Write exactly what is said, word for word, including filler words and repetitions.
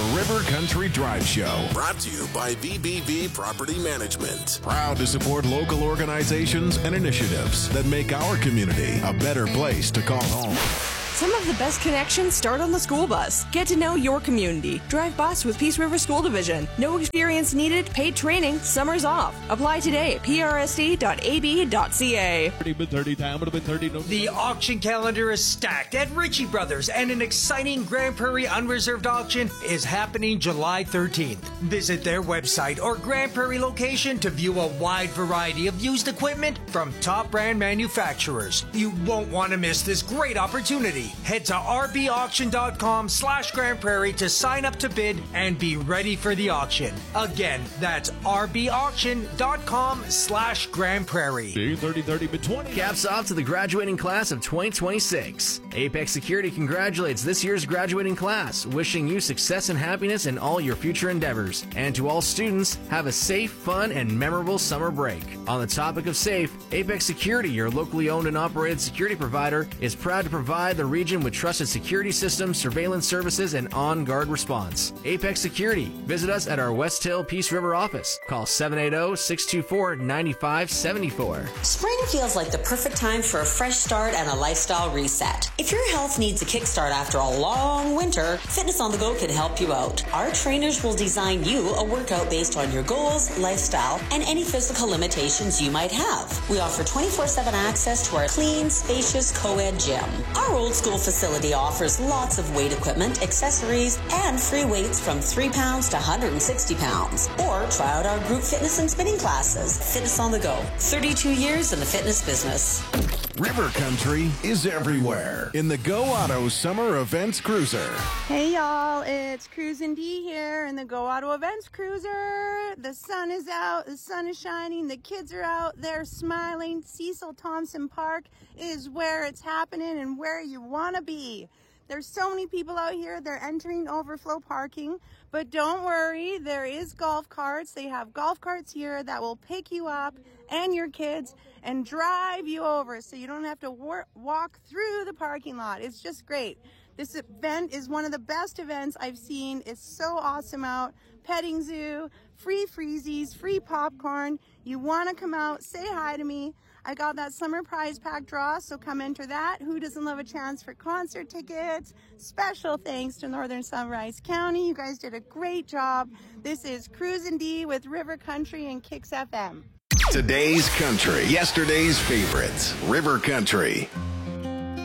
River Country Drive Show. Brought to you by V B V Property Management. Proud to support local organizations and initiatives that make our community a better place to call home. Some of the best connections start on the school bus. Get to know your community. Drive bus with Peace River School Division. No experience needed, paid training, summers off. Apply today at p r s d dot a b dot c a. The auction calendar is stacked at Ritchie Brothers, and an exciting Grand Prairie Unreserved auction is happening July thirteenth. Visit their website or Grand Prairie location to view a wide variety of used equipment from top brand manufacturers. You won't want to miss this great opportunity. Head to r b auction dot com slash Grand Prairie to sign up to bid and be ready for the auction. Again, that's r b auction dot com slash Grand Prairie. Caps off to the graduating class of twenty twenty-six. Apex Security congratulates this year's graduating class, wishing you success and happiness in all your future endeavors. And to all students, have a safe, fun, and memorable summer break. On the topic of safe, Apex Security, your locally owned and operated security provider, is proud to provide the region with trusted security systems, surveillance services, and on-guard response. Apex Security. Visit us at our West Hill Peace River office. Call seven eight zero, six two four, nine five seven four. Spring feels like the perfect time for a fresh start and a lifestyle reset. If your health needs a kickstart after a long winter, Fitness on the Go can help you out. Our trainers will design you a workout based on your goals, lifestyle, and any physical limitations you might have. We offer twenty-four seven access to our clean, spacious co-ed gym. Our old school facility offers lots of weight equipment, accessories, and free weights from three pounds to one hundred sixty pounds. Or try out our group fitness and spinning classes. Fitness on the Go. thirty-two years in the fitness business. River Country is everywhere in the Go Auto Summer Events Cruiser. Hey y'all, it's Cruisin' D here in the Go Auto Events Cruiser. The sun is out, the sun is shining, the kids are out, they're smiling. Cecil Thompson Park is where it's happening and where you want to be. There's so many people out here, they're entering overflow parking, but don't worry, there is golf carts. They have golf carts here that will pick you up and your kids and drive you over so you don't have to wor- walk through the parking lot. It's just great. This event is one of the best events I've seen. It's so awesome out. Petting zoo, free freezies, free popcorn. You want to come out, say hi to me. I got that summer prize pack draw, so come enter that. Who doesn't love a chance for concert tickets? Special thanks to Northern Sunrise County. You guys did a great job. This is Cruisin' D with River Country and Kicks F M. Today's country, yesterday's favorites, River Country.